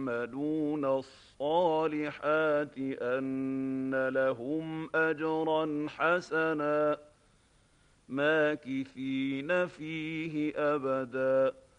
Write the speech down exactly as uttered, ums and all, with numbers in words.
يعملون الصالحات أن لهم أجرا حسنا ماكثين فيه أبدا